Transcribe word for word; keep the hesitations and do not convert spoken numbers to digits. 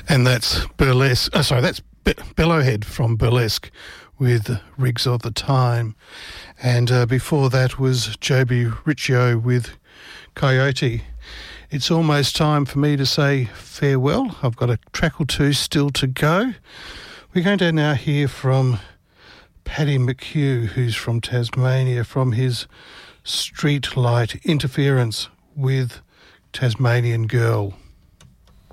And that's Burlesque. Oh, sorry, that's Be- Bellowhead from Burlesque with Rigs of the Time. And uh, before that was Joby Riccio with Coyote. It's almost time for me to say farewell. I've got a track or two still to go. We're going to now hear from Paddy McHugh, who's from Tasmania, from his Streetlight Interference with Tasmanian Girl.